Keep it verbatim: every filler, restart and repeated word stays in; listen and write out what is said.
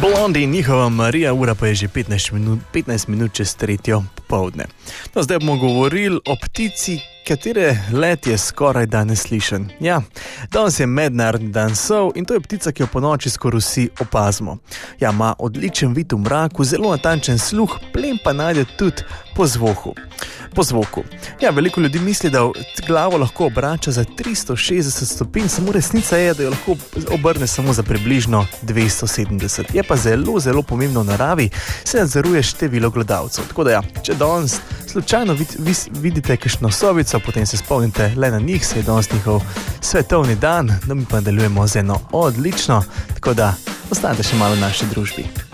Blondie, njihova Marija, ura pa je že petnajst minut, petnajst minut čez tretjo popovdne. No, zdaj bomo govorili o ptici, katere let je skoraj da neslišen. Ja, danes je mednarodni dan sov in to je ptica, ki jo po noči skoraj vsi opazimo. Ja, ima odličen vid v mraku, zelo natančen sluh, plen pa najde tudi po zvoku. Po zvoku. Ja, veliko ljudi misli, da glavo lahko obrača za tristo šestdeset stopinj, samo resnica je, da jo lahko obrne samo za približno dvesto sedemdeset. Je pa zelo, zelo pomembno v naravi, se nadzoruje število gledalcev. Tako da ja, če danes slučajno vid, vid, vidite kakšno sovico, potem se spomnite le na njih, se je danes njihov svetovni dan, da mi pa nadaljujemo z eno odlično, tako da ostanete še malo v naši družbi.